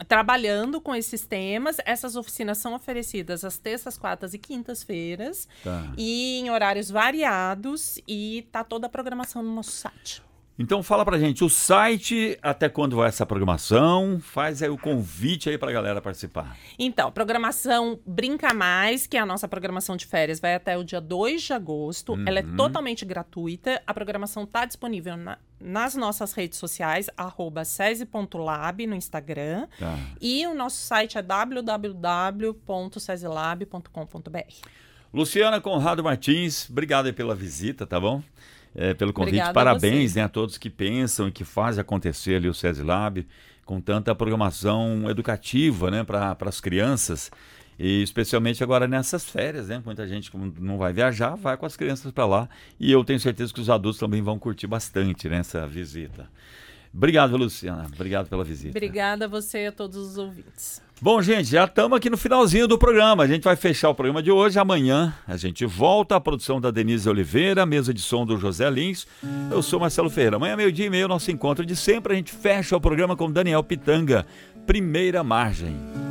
trabalhando com esses temas. Essas oficinas são oferecidas às terças, quartas e quintas-feiras. Tá. E em horários variados. E tá toda a programação no nosso site. Então fala pra gente, o site, até quando vai essa programação? Faz aí o convite aí pra galera participar. Então, programação Brinca Mais, que é a nossa programação de férias, vai até o dia 2 de agosto. Ela é totalmente gratuita. A programação está disponível nas nossas redes sociais, @sesi.lab no Instagram. Tá. E o nosso site é www.sesilab.com.br. Luciana Conrado Martins, obrigado aí pela visita, tá bom? Pelo convite. Obrigada Parabéns, a você. né, a todos que pensam e que fazem acontecer ali o SESI com tanta programação educativa, né, para as crianças, e especialmente agora nessas férias, né? Muita gente como não vai viajar, vai com as crianças para lá, e eu tenho certeza que os adultos também vão curtir bastante nessa visita. Obrigado, Luciana. Obrigado pela visita. Obrigada a você e a todos os ouvintes. Bom, gente, já estamos aqui no finalzinho do programa. A gente vai fechar o programa de hoje. Amanhã a gente volta. A produção da Denise Oliveira, mesa de som do José Lins. Eu sou Marcelo Ferreira. Amanhã, 12:30, nosso encontro de sempre. A gente fecha o programa com Daniel Pitanga, Primeira Margem.